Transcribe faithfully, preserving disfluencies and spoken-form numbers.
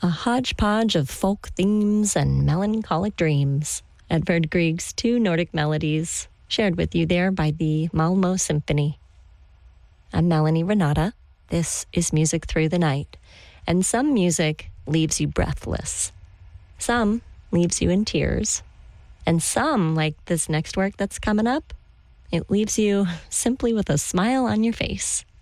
a hodgepodge of folk themes and melancholic dreams. Edvard Grieg's two Nordic melodies, shared with you there by the Malmö Symphony. I'm Melanie Renata. This is Music Through the Night, and some music leaves you breathless. Some leaves you in tears, and some, like this next work that's coming up, it leaves you simply with a smile on your face.